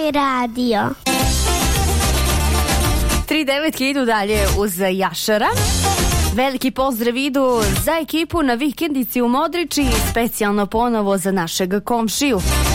Novi radio. 3 devojke idu dalje uz Jašara. Veliki pozdrav idu za ekipu na vikendici u Modriči, specijalno ponovo za našeg komšiju.